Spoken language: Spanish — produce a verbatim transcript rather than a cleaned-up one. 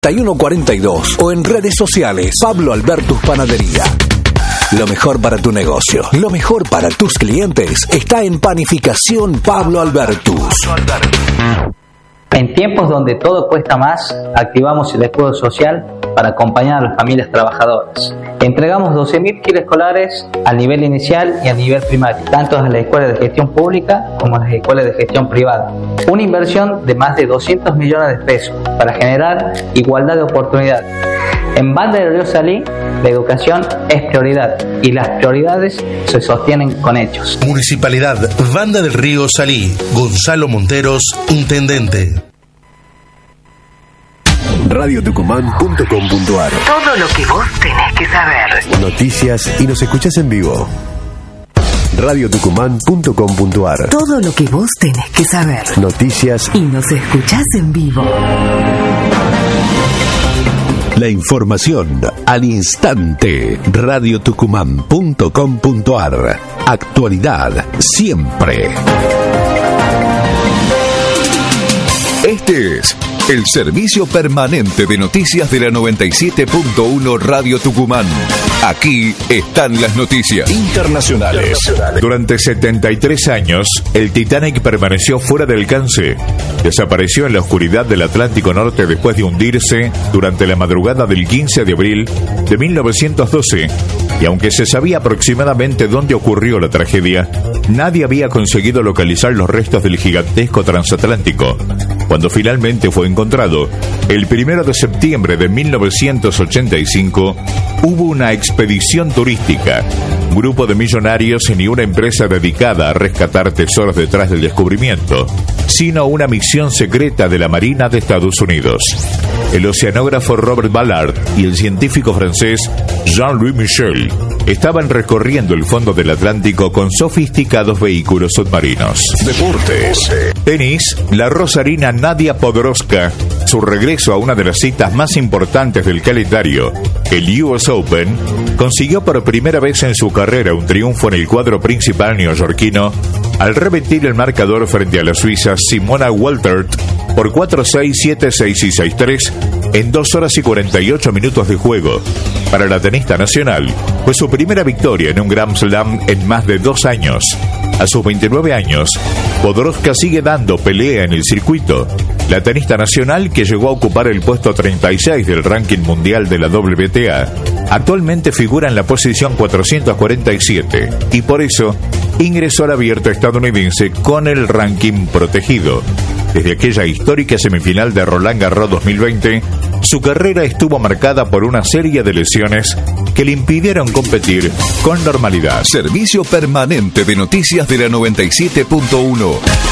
treinta y uno cuarenta y dos o en redes sociales Pablo Albertus Panadería. Lo mejor para tu negocio, lo mejor para tus clientes está en Panificación Pablo Albertus. En tiempos donde todo cuesta más, activamos el escudo social para acompañar a las familias trabajadoras. Entregamos doce mil kits escolares a nivel inicial y a nivel primario, tanto a las escuelas de gestión pública como a las escuelas de gestión privada. Una inversión de más de doscientos millones de pesos para generar igualdad de oportunidades. En Banda del Río Salí, la educación es prioridad y las prioridades se sostienen con hechos. Municipalidad Banda del Río Salí. Gonzalo Monteros, intendente. radio tucumán punto com punto ar. Todo lo que vos tenés que saber. Noticias y nos escuchás en vivo. radio tucumán punto com punto ar. Todo lo que vos tenés que saber. Noticias y nos escuchás en vivo. La información al instante. radio tucumán punto com punto ar. Actualidad siempre. Este es el servicio permanente de noticias de la noventa y siete punto uno Radio Tucumán. Aquí están las noticias internacionales. Durante setenta y tres años, el Titanic permaneció fuera de alcance. Desapareció en la oscuridad del Atlántico Norte después de hundirse durante la madrugada del quince de abril de mil novecientos doce. Y aunque se sabía aproximadamente dónde ocurrió la tragedia, nadie había conseguido localizar los restos del gigantesco transatlántico. Cuando finalmente fue encontrado, el primero de septiembre de mil novecientos ochenta y cinco, hubo una expedición turística, un grupo de millonarios ni una empresa dedicada a rescatar tesoros detrás del descubrimiento, sino una misión secreta de la Marina de Estados Unidos. El oceanógrafo Robert Ballard y el científico francés Jean-Louis Michel estaban recorriendo el fondo del Atlántico con sofisticados vehículos submarinos. Deportes. Tenis, la rosarina Nadia Podoroska, su regreso a una de las citas más importantes del calendario, el U S Open, consiguió por primera vez en su carrera un triunfo en el cuadro principal neoyorquino al revertir el marcador frente a la suiza Simona Waltert por cuatro seis, siete seis y seis tres en dos horas y cuarenta y ocho minutos de juego. Para la tenista nacional, fue su primera victoria en un Grand Slam en más de dos años. A sus veintinueve años, Podoroska sigue dando pelea en el circuito. La tenista nacional, que llegó a ocupar el puesto treinta y seis del ranking mundial de la W T A, actualmente figura en la posición cuatrocientos cuarenta y siete y por eso ingresó al abierto estadounidense con el ranking protegido. Desde aquella histórica semifinal de Roland Garros dos mil veinte, su carrera estuvo marcada por una serie de lesiones que le impidieron competir con normalidad. Servicio permanente de noticias de la noventa y siete punto uno.